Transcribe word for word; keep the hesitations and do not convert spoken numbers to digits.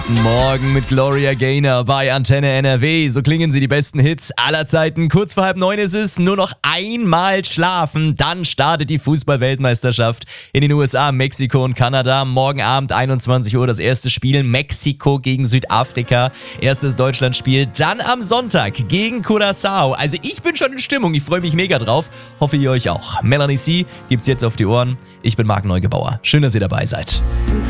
Guten Morgen mit Gloria Gaynor bei Antenne N R W. So klingen sie, die besten Hits aller Zeiten. Kurz vor halb neun ist es. Nur noch einmal schlafen. Dann startet die Fußball-Weltmeisterschaft in den U S A, Mexiko und Kanada. Morgen Abend einundzwanzig Uhr das erste Spiel. Mexiko gegen Südafrika. Erstes Deutschlandspiel. Dann am Sonntag gegen Curaçao. Also ich bin schon in Stimmung. Ich freue mich mega drauf. Hoffe ihr euch auch. Melanie C. gibt's jetzt auf die Ohren. Ich bin Marc Neugebauer. Schön, dass ihr dabei seid.